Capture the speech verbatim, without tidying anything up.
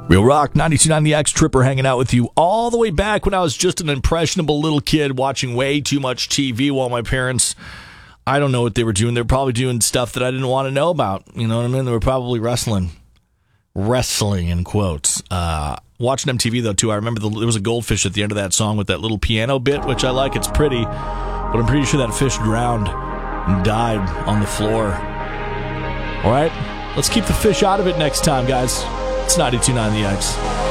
Real Rock, ninety-two point nine The X, Tripper hanging out with you all the way back when I was just an impressionable little kid watching way too much T V while my parents, I don't know what they were doing. They were probably doing stuff that I didn't want to know about. You know what I mean? They were probably wrestling. Wrestling, in quotes. Uh, watching M T V, though, too, I remember the, there was a goldfish at the end of that song with that little piano bit, which I like. It's pretty, but I'm pretty sure that fish drowned and died on the floor. All right? Let's keep the fish out of it next time, guys. It's ninety-two point nine The X.